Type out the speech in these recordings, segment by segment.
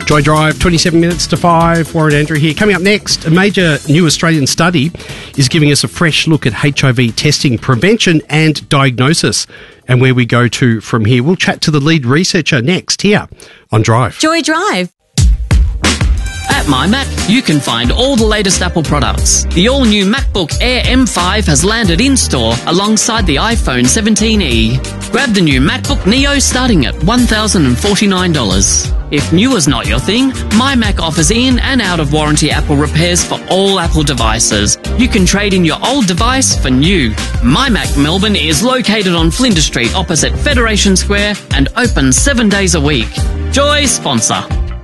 Joy Drive, 27 minutes to 5. Warren Andrew here. Coming up next, a major new Australian study is giving us a fresh look at HIV testing, prevention and diagnosis, and where we go to from here. We'll chat to the lead researcher next here on Drive. Joy Drive. At MyMac, you can find all the latest Apple products. The all-new MacBook Air M5 has landed in-store alongside the iPhone 17e. Grab the new MacBook Neo starting at $1,049. If new is not your thing, MyMac offers in and out-of-warranty Apple repairs for all Apple devices. You can trade in your old device for new. MyMac Melbourne is located on Flinders Street opposite Federation Square and open 7 days a week. Joy sponsor.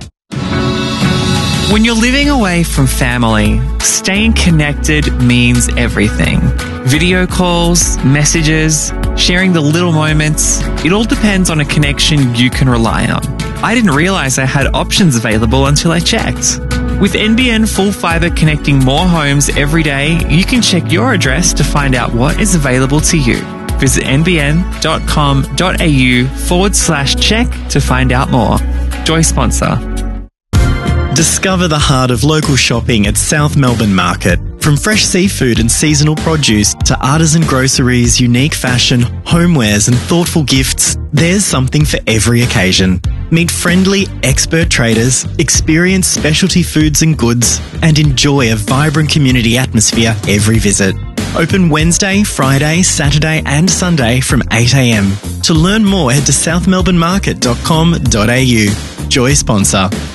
When you're living away from family, staying connected means everything. Video calls, messages, sharing the little moments, it all depends on a connection you can rely on. I didn't realise I had options available until I checked. With NBN Full Fibre connecting more homes every day, you can check your address to find out what is available to you. Visit nbn.com.au/check to find out more. Joy sponsor. Discover the heart of local shopping at South Melbourne Market. From fresh seafood and seasonal produce to artisan groceries, unique fashion, homewares and thoughtful gifts, there's something for every occasion. Meet friendly, expert traders, experience specialty foods and goods, and enjoy a vibrant community atmosphere every visit. Open Wednesday, Friday, Saturday and Sunday from 8 a.m. To learn more, head to southmelbournemarket.com.au. Joy sponsor.